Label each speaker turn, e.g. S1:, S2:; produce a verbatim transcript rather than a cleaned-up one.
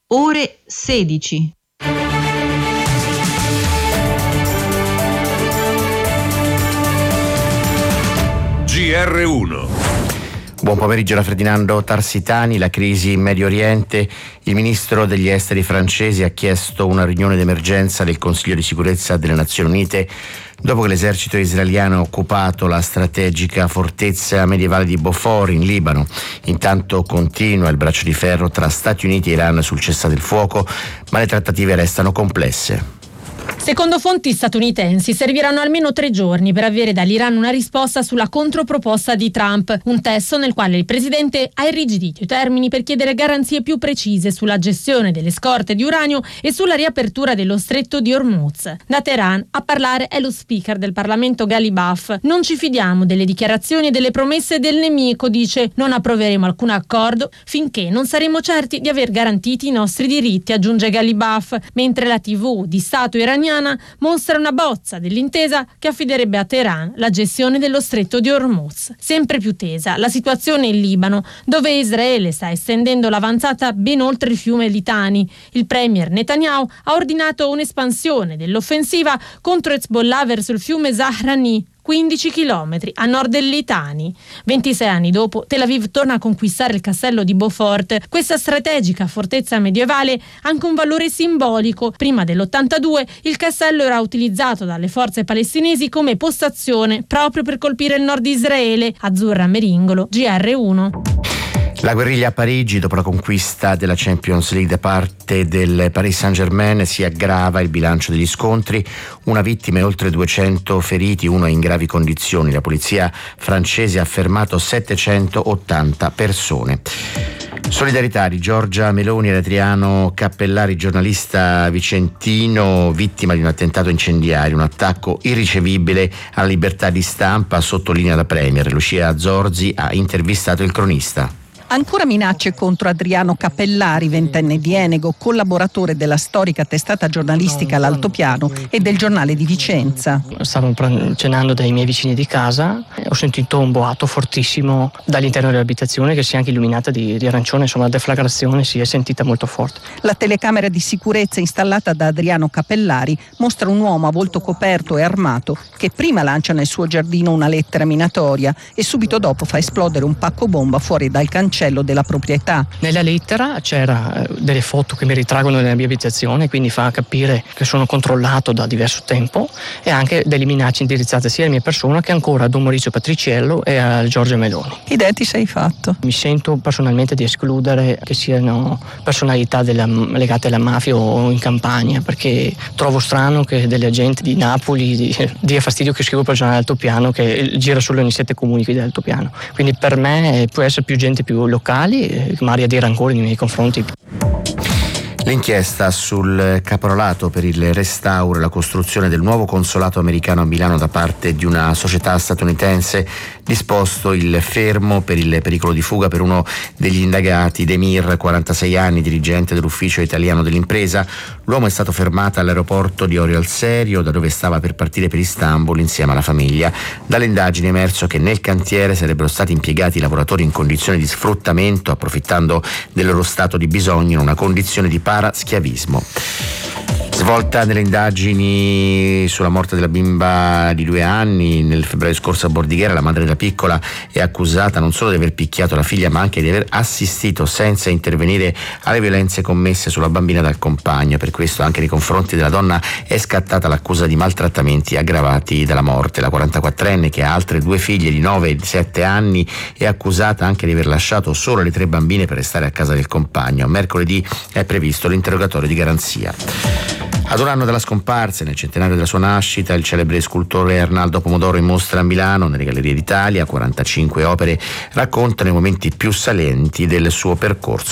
S1: ore sedici.
S2: G R uno.
S3: Buon pomeriggio da Ferdinando Tarsitani. La crisi in Medio Oriente. Il ministro degli esteri francese ha chiesto una riunione d'emergenza del Consiglio di sicurezza delle Nazioni Unite dopo che l'esercito israeliano ha occupato la strategica fortezza medievale di Beaufort in Libano. Intanto continua il braccio di ferro tra Stati Uniti e Iran sul cessate il fuoco, ma le trattative restano complesse.
S4: Secondo fonti statunitensi serviranno almeno tre giorni per avere dall'Iran una risposta sulla controproposta di Trump, un testo nel quale il presidente ha irrigidito i termini per chiedere garanzie più precise sulla gestione delle scorte di uranio e sulla riapertura dello stretto di Hormuz. Da Teheran a parlare è lo speaker del Parlamento Ghalibaf. Non ci fidiamo delle dichiarazioni e delle promesse del nemico, dice. Non approveremo alcun accordo finché non saremo certi di aver garantiti i nostri diritti, aggiunge Ghalibaf, mentre la tivù di Stato iraniana mostra una bozza dell'intesa che affiderebbe a Teheran la gestione dello stretto di Hormuz. Sempre più tesa la situazione in Libano, dove Israele sta estendendo l'avanzata ben oltre il fiume Litani. Il premier Netanyahu ha ordinato un'espansione dell'offensiva contro Hezbollah verso il fiume Zahrani, quindici chilometri a nord del Litani. ventisei anni dopo, Tel Aviv torna a conquistare il castello di Beaufort. Questa strategica fortezza medievale ha anche un valore simbolico. Prima dell'ottantadue il castello era utilizzato dalle forze palestinesi come postazione proprio per colpire il nord di Israele. Azzurra Meringolo, G R uno.
S3: La guerriglia a Parigi, dopo la conquista della Champions League da parte del Paris Saint-Germain, si aggrava il bilancio degli scontri, una vittima e oltre duecento feriti, uno in gravi condizioni. La polizia francese ha fermato settecentottanta persone. Solidarità di Giorgia Meloni ed Adriano Cappellari, giornalista vicentino, vittima di un attentato incendiario, un attacco irricevibile alla libertà di stampa, sottolinea la Premier. Lucia Zorzi ha intervistato il cronista.
S5: Ancora minacce contro Adriano Cappellari, ventenne di Enego, collaboratore della storica testata giornalistica L'Altopiano e del giornale di Vicenza.
S6: Stavo cenando dai miei vicini di casa e ho sentito un boato fortissimo dall'interno dell'abitazione che si è anche illuminata di, di arancione, insomma la deflagrazione si è sentita molto forte.
S5: La telecamera di sicurezza installata da Adriano Cappellari mostra un uomo a volto coperto e armato che prima lancia nel suo giardino una lettera minatoria e subito dopo fa esplodere un pacco bomba fuori dal cancello della proprietà.
S6: Nella lettera c'era delle foto che mi ritraggono nella mia abitazione, quindi fa capire che sono controllato da diverso tempo, e anche delle minacce indirizzate sia alla mia persona che ancora a Don Maurizio Patriciello e a Giorgia Meloni.
S5: Che idea ti sei fatto?
S6: Mi sento personalmente di escludere che siano personalità della, legate alla mafia o in campagna, perché trovo strano che delle agenti di Napoli di, dia fastidio che scrivo per il giornale Altopiano, che gira solo nei sette comuni qui dell'Altopiano. Quindi per me può essere più gente più locali, magari a dire ancora nei miei confronti.
S3: L'inchiesta sul caporalato per il restauro e la costruzione del nuovo consolato americano a Milano da parte di una società statunitense, disposto il fermo per il pericolo di fuga per uno degli indagati, Demir, quarantasei anni, dirigente dell'ufficio italiano dell'impresa. L'uomo è stato fermato all'aeroporto di Orio al Serio, da dove stava per partire per Istanbul insieme alla famiglia. Dalle indagini è emerso che nel cantiere sarebbero stati impiegati lavoratori in condizioni di sfruttamento, approfittando del loro stato di bisogno in una condizione di schiavismo. Svolta nelle indagini sulla morte della bimba di due anni nel febbraio scorso a Bordighera, la madre della piccola è accusata non solo di aver picchiato la figlia ma anche di aver assistito senza intervenire alle violenze commesse sulla bambina dal compagno. Per questo anche nei confronti della donna è scattata l'accusa di maltrattamenti aggravati dalla morte. La quarantaquattrenne, che ha altre due figlie di nove e di sette anni, è accusata anche di aver lasciato solo le tre bambine per restare a casa del compagno. Mercoledì è previsto l'interrogatorio di garanzia. Ad un anno dalla scomparsa e nel centenario della sua nascita, il celebre scultore Arnaldo Pomodoro in mostra a Milano, nelle Gallerie d'Italia. quarantacinque opere raccontano i momenti più salienti del suo percorso